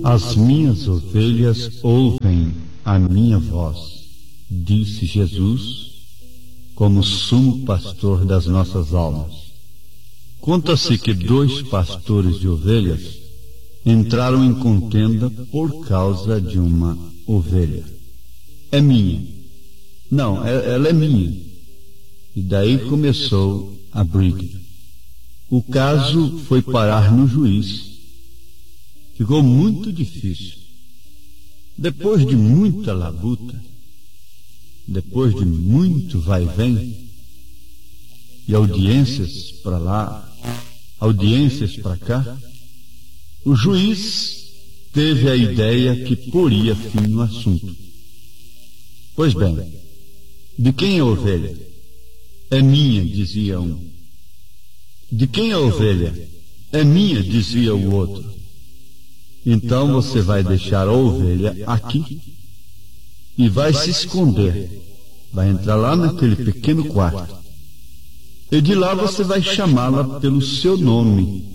As minhas ovelhas ouvem a minha voz, disse Jesus, como sumo pastor das nossas almas. Conta-se que 2 pastores de ovelhas entraram em contenda por causa de uma ovelha. É minha. Não, ela é minha. E daí começou a briga. O caso foi parar no juiz. Ficou muito difícil. Depois de muita labuta, depois de muito vai e vem, e audiências para lá, audiências para cá, o juiz teve a ideia que poria fim no assunto. Pois bem, de quem é a ovelha? É minha, dizia um. De quem é a ovelha? É minha, dizia o outro. Então você vai deixar a ovelha aqui e vai se esconder. Vai entrar lá naquele pequeno quarto. E de lá você vai chamá-la pelo seu nome.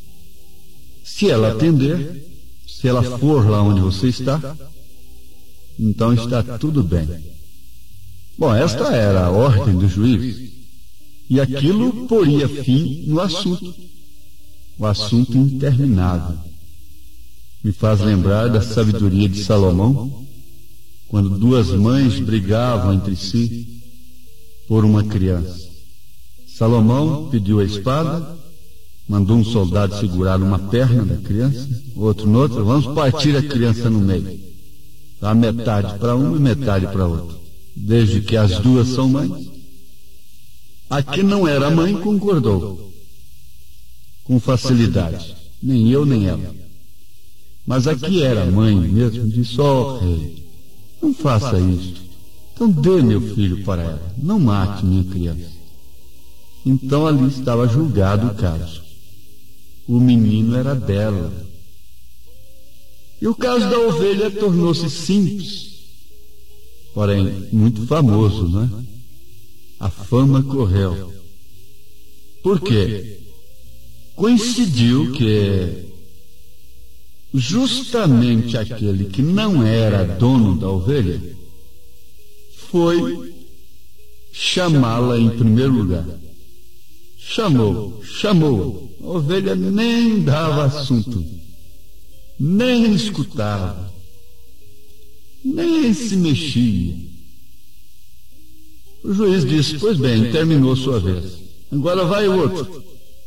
Se ela atender, se ela for lá onde você está, então está tudo bem. Bom, esta era a ordem do juiz. E aquilo poria fim no assunto. O assunto interminável. Me faz lembrar da sabedoria de Salomão, quando 2 mães brigavam entre si por uma criança. Salomão pediu a espada, mandou um soldado segurar uma perna da criança, outro noutra, vamos partir a criança no meio. Dá metade para uma e metade para outra. Desde que as 2 são mães. A que não era mãe concordou, com facilidade, nem eu nem ela. Mas a que era mãe mesmo disse, rei, não faça isto. Então dê meu filho para ela, não mate minha criança. Então ali estava julgado o caso. O menino era dela. E o caso da ovelha tornou-se simples, porém muito famoso, não é? A fama correu. Por quê? Coincidiu que justamente aquele que não era dono da ovelha foi chamá-la em primeiro lugar. Chamou. A ovelha nem dava assunto, nem escutava, nem se mexia. O juiz disse, pois bem, terminou sua vez. Agora vai o outro.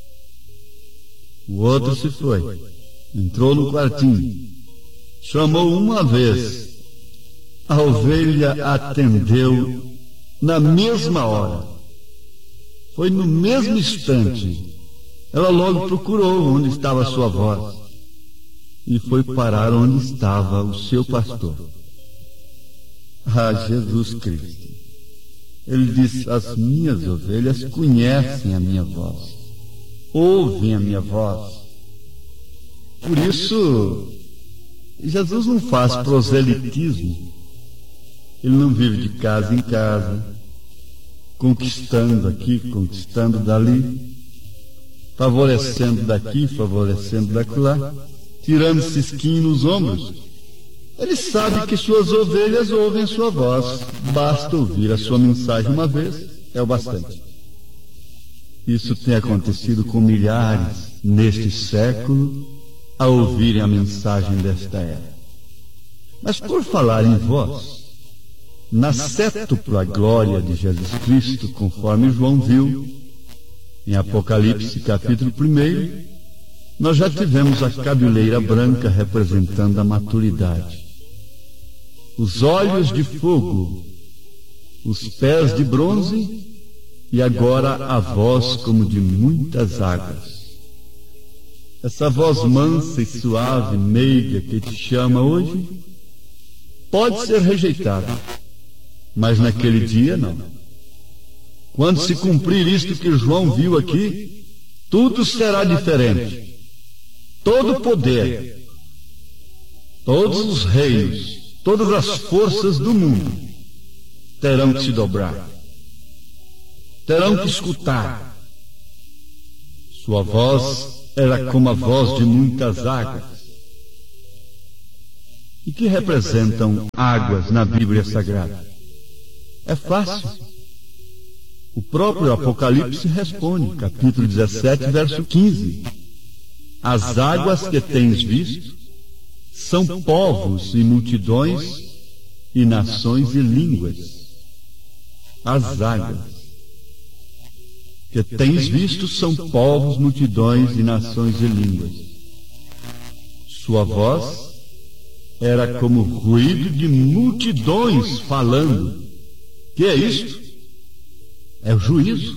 O outro se foi. Entrou no quartinho. Chamou uma vez. A ovelha atendeu na mesma hora. Foi no mesmo instante. Ela logo procurou onde estava a sua voz. E foi parar onde estava o seu pastor. Jesus Cristo. Ele disse, as minhas ovelhas conhecem a minha voz, ouvem a minha voz. Por isso, Jesus não faz proselitismo. Ele não vive de casa em casa, conquistando aqui, conquistando dali, favorecendo daqui, favorecendo daquela, tirando cisquinho nos ombros. Ele sabe que suas ovelhas ouvem sua voz. Basta ouvir a sua mensagem uma vez, é o bastante. Isso tem acontecido com milhares neste século a ouvirem a mensagem desta era. Mas por falar em voz, na sétupla glória de Jesus Cristo, conforme João viu, em Apocalipse capítulo 1, nós já tivemos a cabeleira branca representando a maturidade. Os olhos de fogo, os pés de bronze e agora a voz como de muitas águas. Essa voz mansa e suave, meiga que te chama hoje, pode ser rejeitada, mas naquele dia não. Quando se cumprir isto que João viu aqui, tudo será diferente. Todo poder, todos os reinos, todas as forças do mundo terão que se dobrar, terão que escutar. Sua voz era como a voz de muitas águas. E que representam águas na Bíblia Sagrada? É fácil. O próprio Apocalipse responde, capítulo 17, verso 15. As águas que tens visto são povos e multidões e nações e línguas. As águas que tens visto são povos, multidões e nações e línguas. Sua voz era como ruído de multidões falando. Que é isto? É o juízo.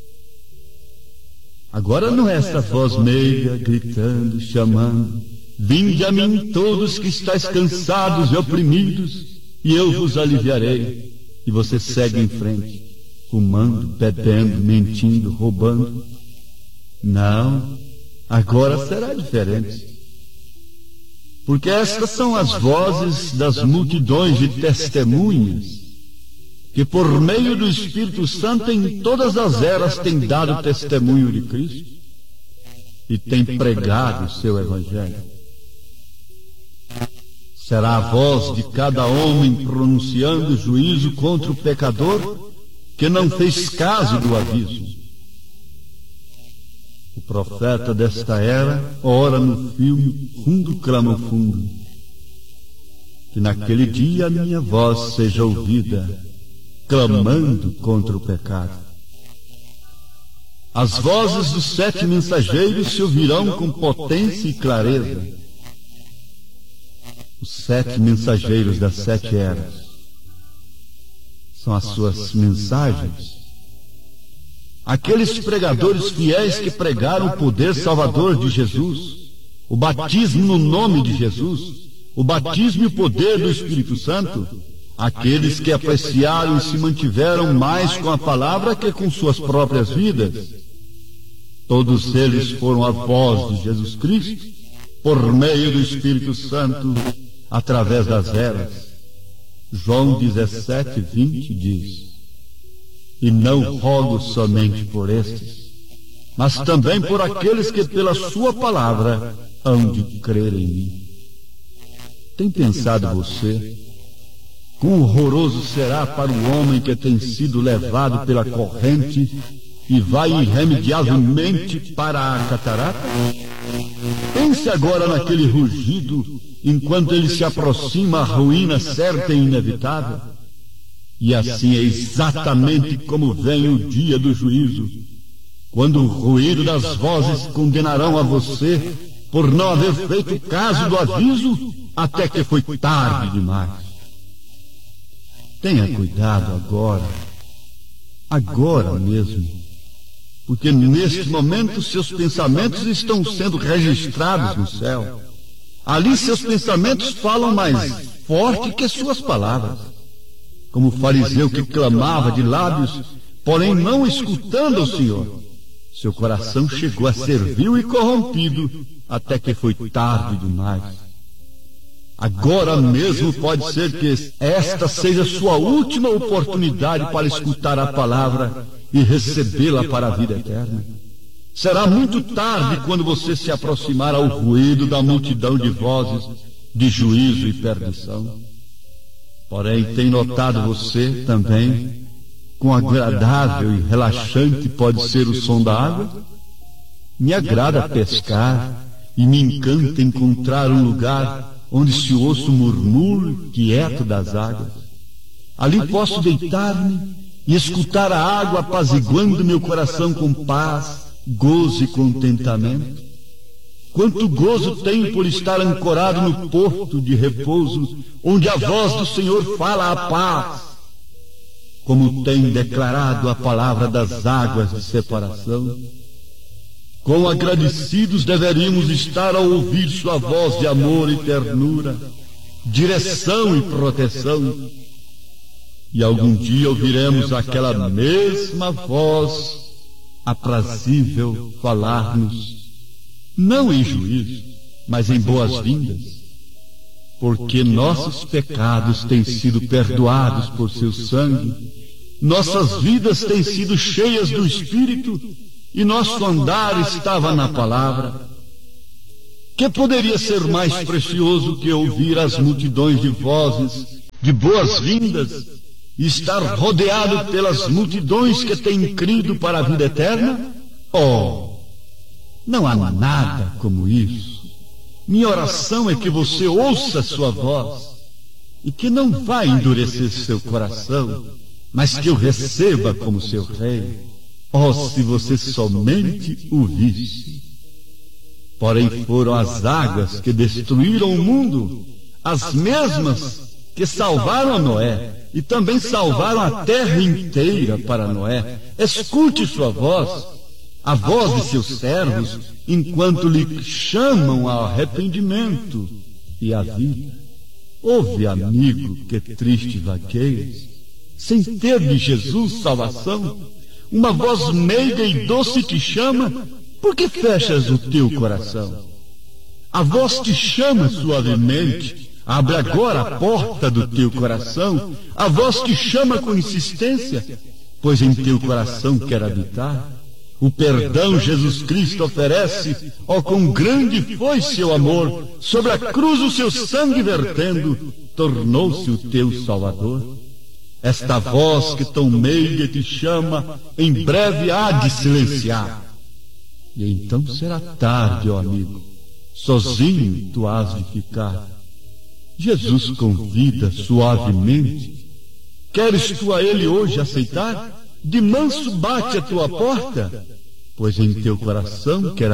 Agora não é essa voz meiga, gritando, chamando: vinde a mim todos que estáis cansados e oprimidos, e eu vos aliviarei. E você segue em frente, fumando, bebendo, mentindo, roubando. Não, agora será diferente. Porque estas são as vozes das multidões de testemunhas que por meio do Espírito Santo em todas as eras têm dado testemunho de Cristo e têm pregado o seu Evangelho. Será a voz de cada homem pronunciando juízo contra o pecador que não fez caso do aviso. O profeta desta era ora no filme fundo clama fundo, que naquele dia a minha voz seja ouvida, clamando contra o pecado. As vozes dos 7 mensageiros se ouvirão com potência e clareza. Os 7 mensageiros das 7 eras são as suas mensagens. Aqueles pregadores fiéis que pregaram o poder salvador de Jesus, o batismo no nome de Jesus, o batismo e o poder do Espírito Santo. Aqueles que apreciaram e se mantiveram mais com a palavra que com suas próprias vidas. Todos eles foram a voz de Jesus Cristo, por meio do Espírito Santo, através das eras. João 17, 20 diz: e não rogo somente por estes, mas também por aqueles que pela sua palavra hão de crer em mim. Tem pensado você quão horroroso será para o homem que tem sido levado pela corrente e vai irremediavelmente para a catarata? Pense agora naquele rugido, enquanto ele se aproxima à ruína certa e inevitável. E assim é exatamente como vem o dia do juízo, quando o ruído das vozes condenarão a você por não haver feito caso do aviso até que foi tarde demais. Tenha cuidado agora mesmo, porque neste momento seus pensamentos estão sendo registrados no céu. Ali seus pensamentos falam mais forte que suas palavras. Como o fariseu que clamava de lábios, porém não escutando o Senhor. Seu coração chegou a ser vil e corrompido, até que foi tarde demais. Agora mesmo pode ser que esta seja sua última oportunidade para escutar a palavra e recebê-la para a vida eterna. Será muito tarde quando você se aproximar ao ruído da multidão de vozes de juízo e perdição. Porém, tem notado você também quão agradável e relaxante pode ser o som da água? Me agrada pescar e me encanta encontrar um lugar onde se ouça o murmúrio quieto das águas. Ali posso deitar-me e escutar a água apaziguando meu coração com paz, gozo e contentamento. Quanto gozo tenho por estar ancorado no porto de repouso, onde a voz do Senhor fala a paz, como tem declarado a palavra das águas de separação. Quão agradecidos deveríamos estar ao ouvir sua voz de amor e ternura, direção e proteção. E algum dia ouviremos aquela mesma voz aprazível falar-nos, não em juízo, mas em boas-vindas, porque nossos pecados têm sido perdoados por seu sangue, nossas vidas têm sido cheias do Espírito, e nosso andar estava na palavra. Que poderia ser mais precioso que ouvir as multidões de vozes de boas-vindas e estar rodeado pelas multidões que têm crido para a vida eterna? Oh, não há nada como isso. Minha oração é que você ouça sua voz e que não vá endurecer seu coração, mas que o receba como seu rei. Oh, se você somente o visse! Porém foram as águas que destruíram o mundo, as mesmas que salvaram Noé, e também salvaram a terra inteira para Noé. Escute sua voz, a voz de seus servos, enquanto lhe chamam ao arrependimento e à vida. Ouve, amigo, que triste vaqueiras, sem ter de Jesus salvação. Uma voz meiga e doce te chama, por que fechas o teu coração? A voz te chama suavemente, abre agora a porta do teu coração. A voz te chama com insistência, pois em teu coração quer habitar. O perdão Jesus Cristo oferece, ó, quão grande foi seu amor, sobre a cruz o seu sangue vertendo, tornou-se o teu Salvador. Esta voz que tão meiga te chama, em breve há de silenciar. E então será tarde, ó amigo, sozinho tu hás de ficar. Jesus convida suavemente. Queres tu a ele hoje aceitar? De manso bate a tua porta, pois em teu coração quer